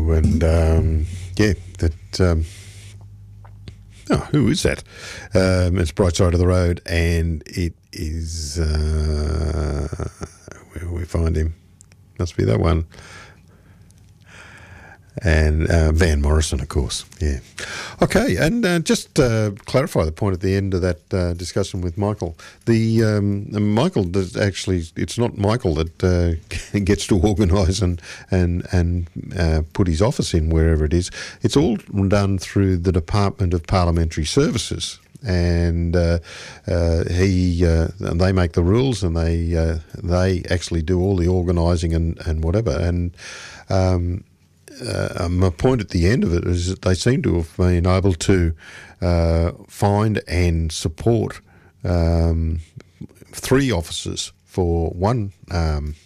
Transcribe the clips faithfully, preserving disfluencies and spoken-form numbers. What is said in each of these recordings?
and um, yeah, that. Um, oh, who is that? Um, it's Bright Side of the Road, and it is. Uh, where will we find him? Must be that one. And uh, Van Morrison, of course, yeah. Okay, and uh, just uh, clarify the point at the end of that uh, discussion with Michael. The um, Michael does actually, it's not Michael that uh, gets to organise and and and uh, put his office in wherever it is. It's all done through the Department of Parliamentary Services. And uh, uh, he, uh, and they make the rules, and they uh, they actually do all the organising and, and whatever. And um, uh, my point at the end of it is that they seem to have been able to uh, find and support um, three officers for one. Um,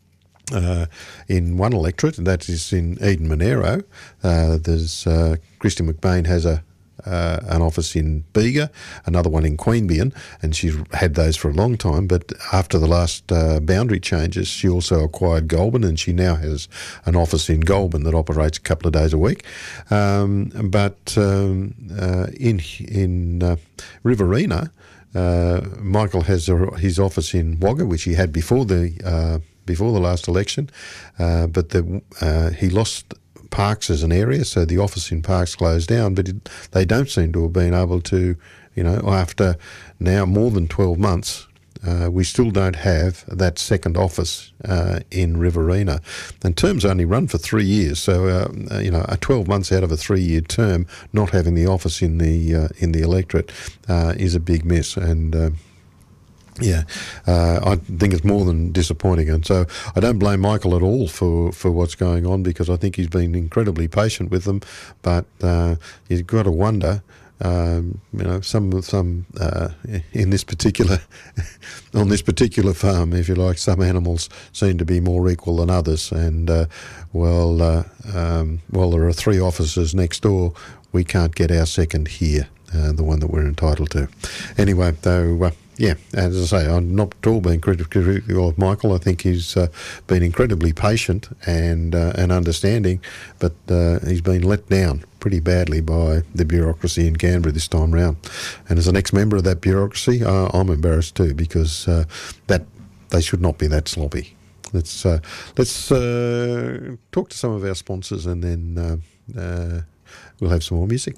Uh, in one electorate, and that is in Eden Monaro. Uh, there's uh, Christy McBain has a uh, an office in Bega, another one in Queanbeyan, and she's had those for a long time. But after the last uh, boundary changes, she also acquired Goulburn, and she now has an office in Goulburn that operates a couple of days a week. Um, but um, uh, in in uh, Riverina, uh, Michael has a, his office in Wagga, which he had before the. Uh, before the last election, uh, but the, uh, he lost Parks as an area, so the office in Parks closed down, but it, they don't seem to have been able to, you know, after now more than twelve months, uh, we still don't have that second office uh, in Riverina. And terms only run for three years, so, uh, you know, a twelve months out of a three-year term, not having the office in the, uh, in the electorate uh, is a big miss, and... Uh, Yeah, uh, I think it's more than disappointing, and so I don't blame Michael at all for, for what's going on, because I think he's been incredibly patient with them. But uh, you've got to wonder, um, you know, some some uh, in this particular on this particular farm, if you like, some animals seem to be more equal than others, and uh, well, uh, um, well, there are three officers next door. We can't get our second here, uh, the one that we're entitled to. Anyway, though. Uh, Yeah, as I say, I'm not at all being critical of Michael. I think he's uh, been incredibly patient and uh, and understanding, but uh, he's been let down pretty badly by the bureaucracy in Canberra this time round. And as an ex-member of that bureaucracy, uh, I'm embarrassed too, because uh, that they should not be that sloppy. Let's uh, let's uh, talk to some of our sponsors, and then uh, uh, we'll have some more music.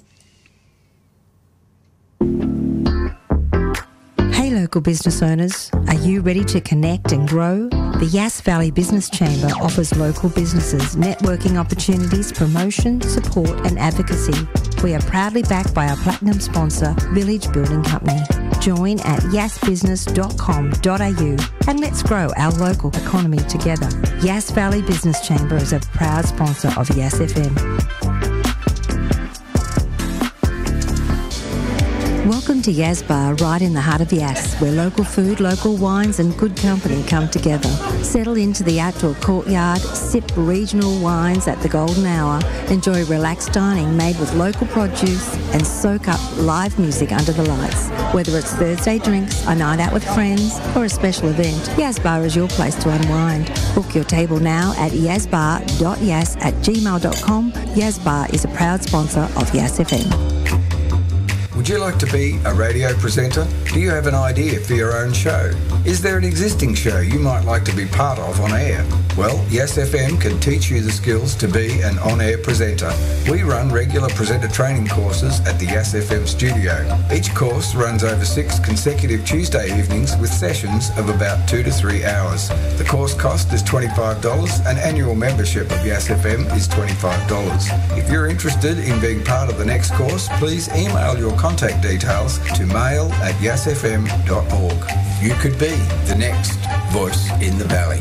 Hey local business owners, are you ready to connect and grow? The Yass Valley Business Chamber offers local businesses networking opportunities, promotion, support and advocacy. We are proudly backed by our platinum sponsor, Village Building Company. Join at yass business dot com dot a u and let's grow our local economy together. Yass Valley Business Chamber is a proud sponsor of Yass F M. Welcome to Yas Bar, right in the heart of Yass, where local food, local wines and good company come together. Settle into the outdoor courtyard, sip regional wines at the golden hour, enjoy relaxed dining made with local produce and soak up live music under the lights. Whether it's Thursday drinks, a night out with friends or a special event, Yas Bar is your place to unwind. Book your table now at yasbar dot yass at gmail dot com. Yas Bar is a proud sponsor of Yass F M. Would you like to be a radio presenter? Do you have an idea for your own show? Is there an existing show you might like to be part of on air? Well, Yass F M can teach you the skills to be an on-air presenter. We run regular presenter training courses at the Yass F M studio. Each course runs over six consecutive Tuesday evenings with sessions of about two to three hours. The course cost is twenty-five dollars. An annual membership of Yass F M is twenty-five dollars. If you're interested in being part of the next course, please email your contact details to mail at yass f m dot org. You could be the next voice in the valley.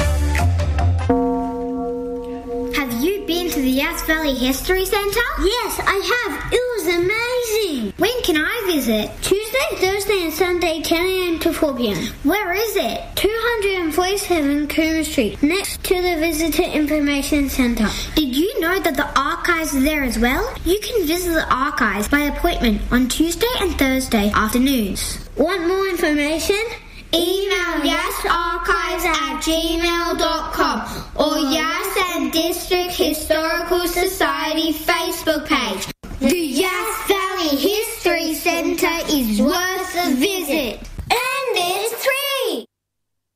Have you been to the Yass Valley History Centre? Yes, I have. It was amazing. When can I visit? Tuesday, Thursday and Sunday, ten a m to four p m. Where is it? two forty-seven Coombe Street, next to the Visitor Information Centre. Did you know that the archives are there as well? You can visit the archives by appointment on Tuesday and Thursday afternoons. Want more information? Email yassarchives at gmail dot com or Yass and District Historical Society Facebook page. The Yass Valley History Centre is worth a visit.